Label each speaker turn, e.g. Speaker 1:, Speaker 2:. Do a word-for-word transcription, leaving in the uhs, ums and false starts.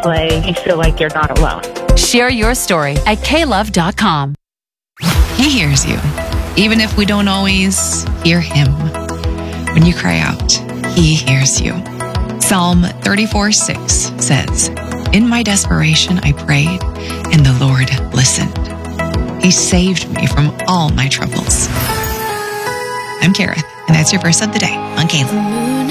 Speaker 1: way you feel like you're not alone.
Speaker 2: Share your story at k love dot com.
Speaker 3: He hears you, even if we don't always hear him. When you cry out, he hears you. Psalm thirty-four six says, "In my desperation I prayed, and the Lord listened. He saved me from all my troubles." I'm Kara, and that's your verse of the day on Caleb.